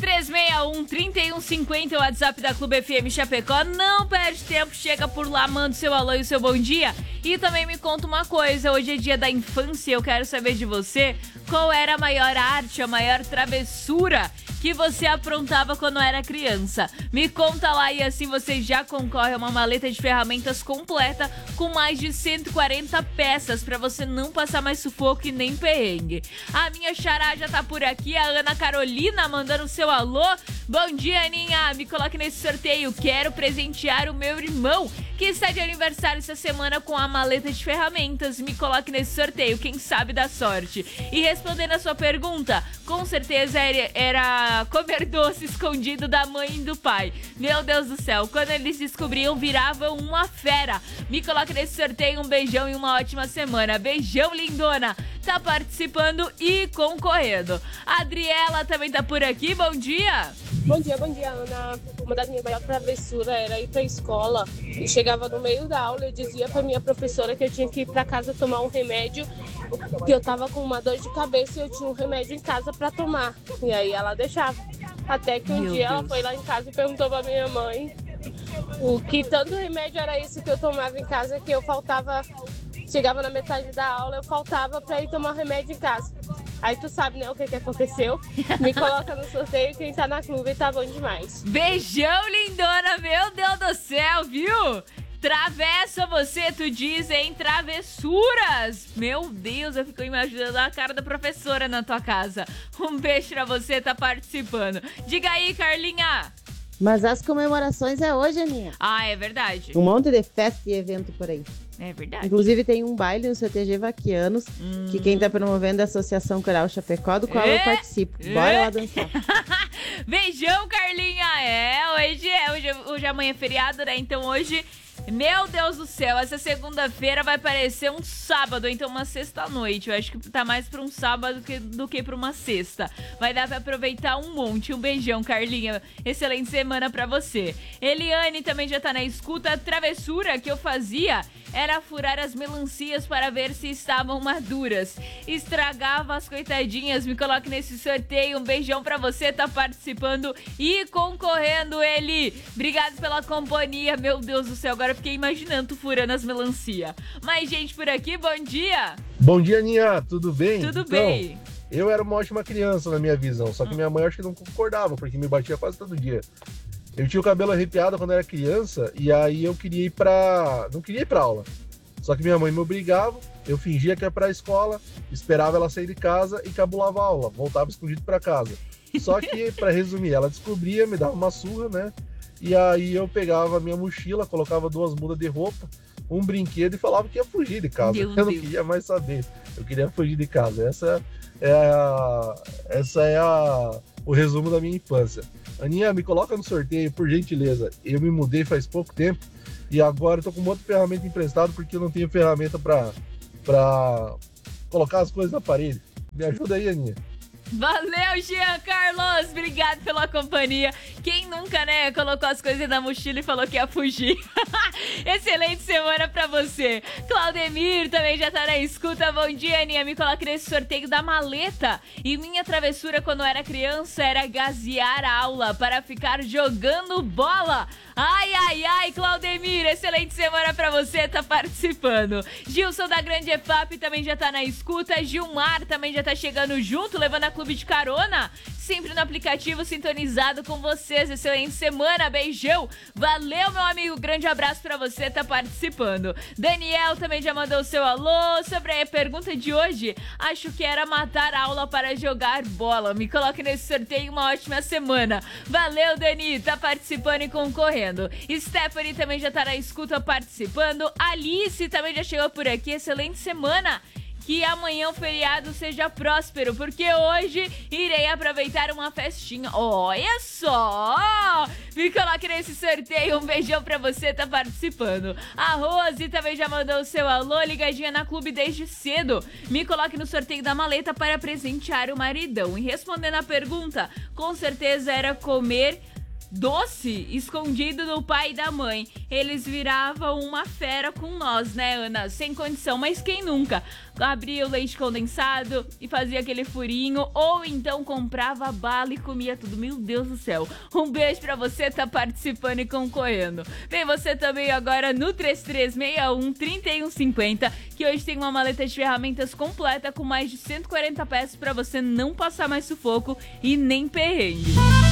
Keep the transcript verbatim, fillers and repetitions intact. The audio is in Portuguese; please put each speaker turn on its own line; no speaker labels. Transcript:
três seis um, três um cinco zero, o WhatsApp da Clube F M Chapecó. Não perde tempo, chega por lá, manda o seu alô e o seu bom dia. E também me conta uma coisa, hoje é dia da infância, eu quero saber de você qual era a maior arte, a maior travessura que você aprontava quando era criança. Me conta lá e assim você já concorre a uma maleta de ferramentas completa com mais de cento e quarenta peças para você não passar mais sufoco e nem perrengue. A minha xará já tá por aqui, a Ana Carolina mandando o seu alô. Bom dia, Aninha, me coloque nesse sorteio, quero presentear o meu irmão que está de aniversário essa semana com a maleta de ferramentas. Me coloque nesse sorteio, quem sabe dá sorte. E respondendo a sua pergunta, com certeza era, era comer doce escondido da mãe e do pai. Meu Deus do céu, quando eles descobriam, viravam uma fera. Me coloque nesse sorteio, um beijão e uma ótima semana. Beijão, lindona. Tá participando e concorrendo. A Adriela também tá por aqui, bom dia.
Bom dia, bom dia, Ana. Uma das minhas maiores travessuras era ir pra escola e chegava no meio da aula, eu dizia pra minha professora que eu tinha que ir pra casa tomar um remédio, que eu tava com uma dor de cabeça e eu tinha um remédio em casa pra tomar. E aí ela deixava. Até que um Meu dia Deus. Ela foi lá em casa e perguntou pra minha mãe o que tanto remédio era esse que eu tomava em casa, que eu faltava, chegava na metade da aula, eu faltava pra ir tomar remédio em casa. Aí tu sabe, né, o que que aconteceu. Me coloca no sorteio, quem tá na clube tá bom demais.
Beijão, lindona, meu Deus do céu, viu? Travessa você, tu diz, hein? Travessuras! Meu Deus, eu fico imaginando a cara da professora na tua casa. Um beijo pra você, tá participando. Diga aí, Carlinha.
Mas as comemorações é hoje, Aninha.
Ah, é verdade.
Um monte de festa e evento por aí.
É verdade.
Inclusive tem um baile no C T G Vaquianos, hum. que quem tá promovendo é a Associação Coral Chapecó, do qual é. eu participo. Bora é. lá dançar.
Beijão, Carlinha. É, hoje é, hoje, hoje amanhã é feriado, né? Então hoje, meu Deus do céu, essa segunda-feira vai parecer um sábado, então uma sexta-noite. Eu acho que tá mais pra um sábado que, do que pra uma sexta. Vai dar pra aproveitar um monte. Um beijão, Carlinha. Excelente semana pra você. Eliane também já tá na escuta. A travessura que eu fazia era furar as melancias para ver se estavam maduras. Estragava as coitadinhas. Me coloque nesse sorteio. Um beijão pra você, tá participando e concorrendo, Eli. Obrigado pela companhia. Meu Deus do céu, agora eu fiquei imaginando tu furando as melancias. Mais gente por aqui, bom dia.
Bom dia, Aninha, tudo bem?
Tudo
então,
bem.
Eu era uma ótima criança na minha visão, só que minha mãe acho que não concordava, porque me batia quase todo dia. Eu tinha o cabelo arrepiado quando era criança e aí eu queria ir pra... não queria ir pra aula. Só que minha mãe me obrigava, eu fingia que ia pra escola, esperava ela sair de casa e cabulava a aula, voltava escondido pra casa. Só que, pra resumir, ela descobria, me dava uma surra, né? E aí eu pegava a minha mochila, colocava duas mudas de roupa, um brinquedo e falava que ia fugir de casa.
Meu
eu não
Deus.
queria mais saber, eu queria fugir de casa. Essa é a... essa é a... o resumo da minha infância. Aninha, me coloca no sorteio, por gentileza. Eu me mudei faz pouco tempo e agora eu tô com uma outra ferramenta emprestada porque eu não tenho ferramenta pra, pra colocar as coisas na parede. Me ajuda aí, Aninha.
Valeu, Jean Carlos, obrigado pela companhia. Quem nunca, né, colocou as coisas na mochila e falou que ia fugir. Excelente semana pra você. Claudemir também já tá na escuta. Bom dia, Aninha, me coloque nesse sorteio da maleta. E minha travessura quando eu era criança era gasear a aula para ficar jogando bola. Ai, ai, ai, Claudemir, excelente semana pra você, tá participando. Gilson da Grande E F A P também já tá na escuta. Gilmar também já tá chegando junto, levando a Clube de Carona. Sempre no aplicativo, sintonizado com vocês. Excelente semana, beijão. Valeu, meu amigo, grande abraço pra você, tá participando. Daniel também já mandou o seu alô. Sobre a pergunta de hoje, acho que era matar a aula para jogar bola. Me coloque nesse sorteio, uma ótima semana. Valeu, Dani, tá participando e concorrendo. Stephanie também já tá na escuta participando. Alice também já chegou por aqui, excelente semana. Que amanhã o feriado seja próspero, porque hoje irei aproveitar uma festinha. Olha só! Me coloque nesse sorteio, um beijão pra você, tá participando. A Rose também já mandou o seu alô, ligadinha na clube desde cedo. Me coloque no sorteio da maleta para presentear o maridão. E respondendo a pergunta, com certeza era comer doce escondido do pai e da mãe. Eles viravam uma fera com nós, né, Ana? Sem condição, mas quem nunca? Abria o leite condensado e fazia aquele furinho, ou então comprava bala e comia tudo. Meu Deus do céu. Um beijo pra você, tá participando e concorrendo. Vem você também agora no três três seis um, três um cinco zero, que hoje tem uma maleta de ferramentas completa com mais de cento e quarenta peças pra você não passar mais sufoco e nem perrengue.